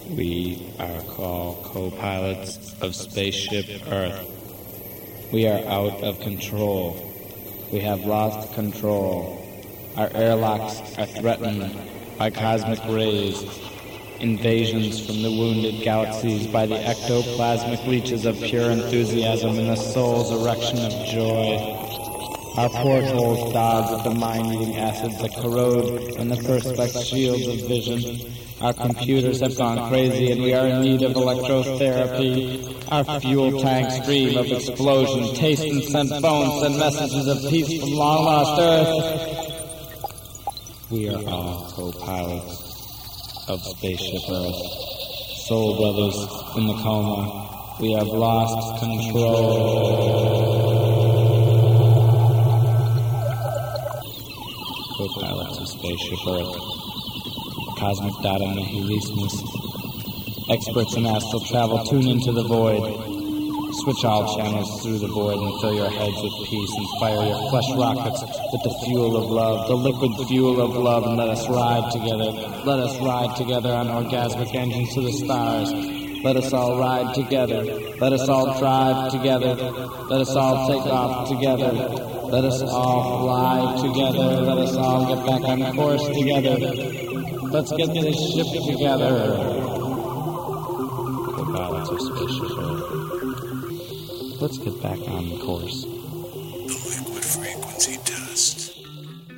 We are called co-pilots of Spaceship Earth. We are out of control. We have lost control. Our airlocks are threatened by cosmic rays, invasions from the wounded galaxies by the ectoplasmic reaches of pure enthusiasm and the soul's erection of joy. Our portholes dodge with the mind-eating acids that corrode and the perspex shields of vision. Our computers have gone crazy and we are in need of electrotherapy. Our fuel tanks dream of explosion, taste and scent bones and messages of peace from long-lost Earth. We are all co-pilots of Spaceship Earth. Soul brothers in the coma. We have lost control. Co-pilots of Spaceship Earth. Cosmic data nihilismus. Experts in astral travel tune into the void. Switch all channels through the void and fill your heads with peace. Inspire your flesh rockets with the fuel of love, the liquid fuel of love, and let us ride together. Let us ride together on orgasmic engines to the stars. Let us all ride together. Let us all drive together. Let us all take off together. Let us all fly together. Let us all get back on course together. Let's get this ship together. Co-pilots of Spaceship Earth. Let's get back on the course.